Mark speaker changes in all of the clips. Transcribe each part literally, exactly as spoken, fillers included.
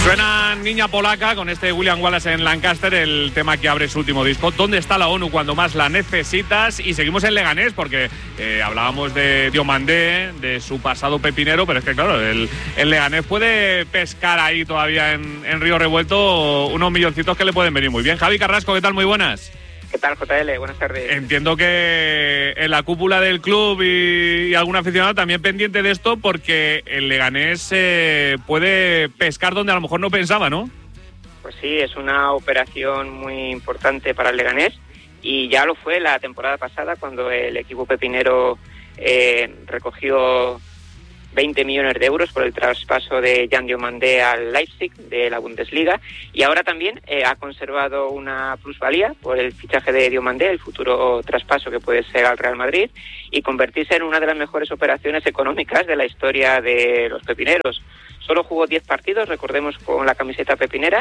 Speaker 1: Suena Niña Polaca con este William Wallace en Lancaster, el tema que abre su último disco. ¿Dónde está la ONU cuando más la necesitas? Y seguimos en Leganés porque eh, hablábamos de Diomandé, de su pasado pepinero, pero es que claro, el, el Leganés puede pescar ahí todavía en, en Río Revuelto unos milloncitos que le pueden venir muy bien. Javi Carrasco, ¿qué tal? Muy buenas.
Speaker 2: ¿Qué tal, J L? Buenas tardes.
Speaker 1: Entiendo que en la cúpula del club y, y algún aficionado también pendiente de esto, porque el Leganés eh, puede pescar donde a lo mejor no pensaba, ¿no?
Speaker 2: Pues sí, es una operación muy importante para el Leganés y ya lo fue la temporada pasada cuando el equipo pepinero eh, recogió veinte millones de euros por el traspaso de Jan Diomandé al Leipzig de la Bundesliga, y ahora también eh, ha conservado una plusvalía por el fichaje de Diomandé, el futuro traspaso que puede ser al Real Madrid, y convertirse en una de las mejores operaciones económicas de la historia de los pepineros. Solo jugó diez partidos, recordemos, con la camiseta pepinera,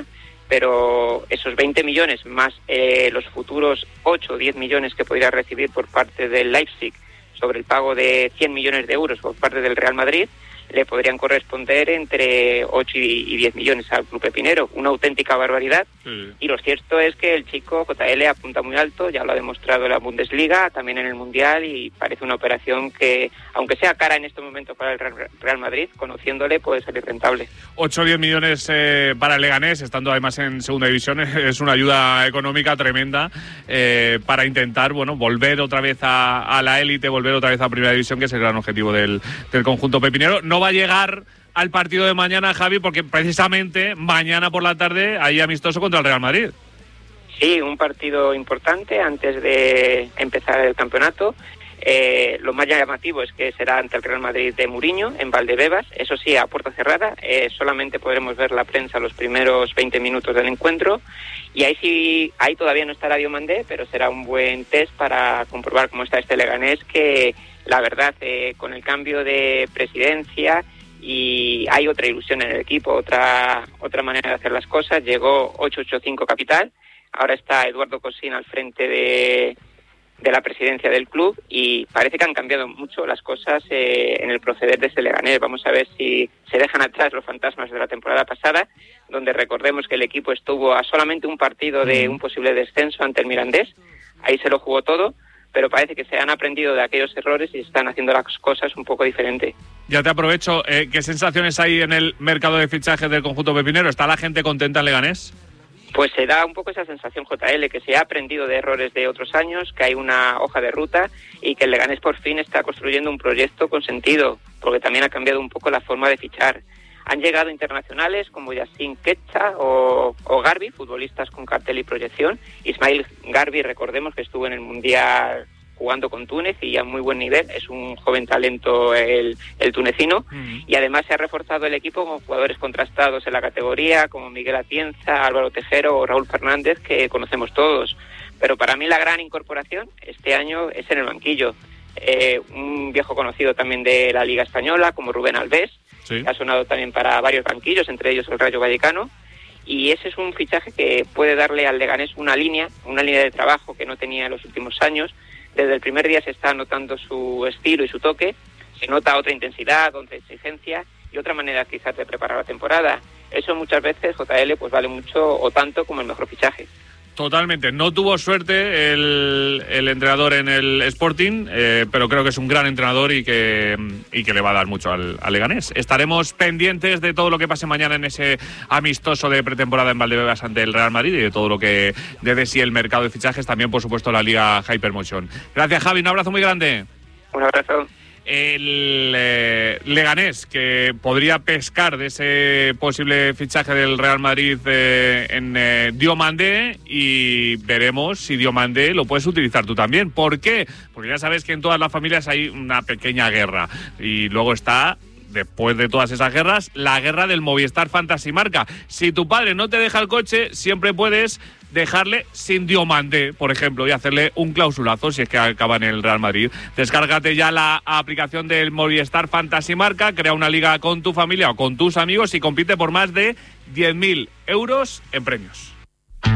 Speaker 2: pero esos veinte millones más eh, los futuros ocho o diez millones que podría recibir por parte del Leipzig sobre el pago de cien millones de euros por parte del Real Madrid, le podrían corresponder entre ocho y diez millones al club pepinero. Una auténtica barbaridad. Sí. Y lo cierto es que el chico J L apunta muy alto, ya lo ha demostrado en la Bundesliga, también en el Mundial, y parece una operación que, aunque sea cara en este momento para el Real Madrid, conociéndole puede salir rentable.
Speaker 1: ocho o diez millones eh, para el Leganés, estando además en segunda división, es una ayuda económica tremenda eh, para intentar, bueno, volver otra vez a, a la élite, volver otra vez a primera división, que es el gran objetivo del, del conjunto pepinero. No va a llegar al partido de mañana, Javi, porque precisamente mañana por la tarde hay amistoso contra el Real Madrid.
Speaker 2: Sí, un partido importante antes de empezar el campeonato. Eh, lo más llamativo es que será ante el Real Madrid de Mourinho en Valdebebas, eso sí, a puerta cerrada. Eh, solamente podremos ver la prensa los primeros veinte minutos del encuentro, y ahí sí, ahí todavía no estará Diomandé, pero será un buen test para comprobar cómo está este Leganés, que la verdad, eh, con el cambio de presidencia, y hay otra ilusión en el equipo, otra otra manera de hacer las cosas. Llegó ocho ochenta y cinco Capital, ahora está Eduardo Cosín al frente de, de la presidencia del club, y parece que han cambiado mucho las cosas eh, en el proceder de este Leganés. Vamos a ver si se dejan atrás los fantasmas de la temporada pasada, donde recordemos que el equipo estuvo a solamente un partido de un posible descenso ante el Mirandés, ahí se lo jugó todo, pero parece que se han aprendido de aquellos errores y están haciendo las cosas un poco diferente.
Speaker 1: Ya te aprovecho, eh, ¿qué sensaciones hay en el mercado de fichajes del conjunto pepinero? ¿Está la gente contenta en Leganés?
Speaker 2: Pues se da un poco esa sensación, J L, que se ha aprendido de errores de otros años, que hay una hoja de ruta y que el Leganés por fin está construyendo un proyecto con sentido, porque también ha cambiado un poco la forma de fichar. Han llegado internacionales como Yacine Quetcha o, o Garbi, futbolistas con cartel y proyección. Ismail Garbi, recordemos que estuvo en el Mundial jugando con Túnez y a muy buen nivel, es un joven talento el, el tunecino, mm. y además se ha reforzado el equipo con jugadores contrastados en la categoría, como Miguel Atienza, Álvaro Tejero o Raúl Fernández, que conocemos todos. Pero para mí la gran incorporación este año es en el banquillo. Eh, un viejo conocido también de la Liga Española, como Rubén Alves, sí. que ha sonado también para varios banquillos, entre ellos el Rayo Vallecano, y ese es un fichaje que puede darle al Leganés una línea, una línea de trabajo que no tenía en los últimos años. Desde el primer día se está notando su estilo y su toque, se nota otra intensidad, otra exigencia y otra manera quizás de preparar la temporada. Eso muchas veces, J L, pues vale mucho o tanto como el mejor fichaje.
Speaker 1: Totalmente. No tuvo suerte el, el entrenador en el Sporting, eh, pero creo que es un gran entrenador y que, y que le va a dar mucho al, al Leganés. Estaremos pendientes de todo lo que pase mañana en ese amistoso de pretemporada en Valdebebas ante el Real Madrid y de todo lo que dé de sí el mercado de fichajes, también por supuesto la Liga Hypermotion. Gracias, Javi, un abrazo muy grande.
Speaker 2: Un abrazo.
Speaker 1: El eh, Leganés, que podría pescar de ese posible fichaje del Real Madrid eh, en eh, Diomandé, y veremos si Diomandé lo puedes utilizar tú también. ¿Por qué? Porque ya sabes que en todas las familias hay una pequeña guerra, y luego está, después de todas esas guerras, la guerra del Movistar Fantasy Marca. Si tu padre no te deja el coche, siempre puedes dejarle sin Diomandé, por ejemplo, y hacerle un clausulazo si es que acaba en el Real Madrid. Descárgate ya la aplicación del Movistar Fantasy Marca, crea una liga con tu familia o con tus amigos y compite por más de diez mil euros en premios.